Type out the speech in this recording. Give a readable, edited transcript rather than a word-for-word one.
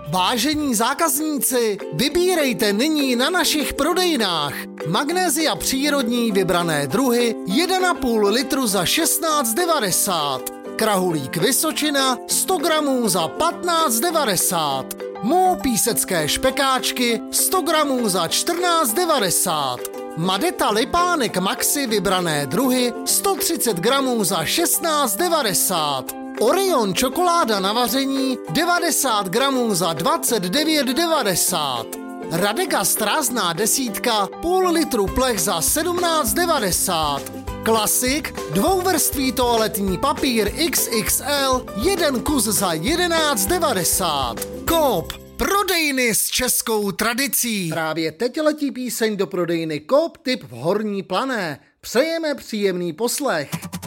Vážení zákazníci, vybírejte nyní na našich prodejnách Magnézia přírodní vybrané druhy 1,5 litru za 16,90, Krahulík Vysočina 100 gramů za 15,90, Mou písecké špekáčky 100 gramů za 14,90, Madeta Lipánek Maxi vybrané druhy 130 gramů za 16,90, Orion čokoláda na vaření 90 gramů za 29,90, Radegast rázná desítka půl litru plech za 17,90, Klasik dvouvrství toaletní papír XXL 1 kus za 11,90. Coop, prodejny s českou tradicí. Právě teď letí píseň do prodejny Coop Typ v Horní Plané. Přejeme příjemný poslech.